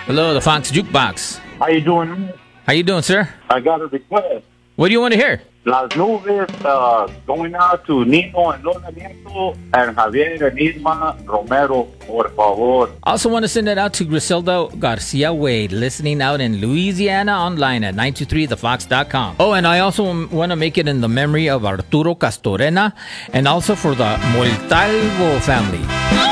Hello, the Fox Jukebox. How you doing? How you doing, sir? I got a request. What do you want to hear? Las nubes going out to Nino and Lola Nieto and Javier and Irma Romero, por favor. I also want to send it out to Griselda Garcia Wade, listening out in Louisiana, online at 923thefox.com. Oh, and I also want to make it in the memory of Arturo Castorena and also for the Montalvo family.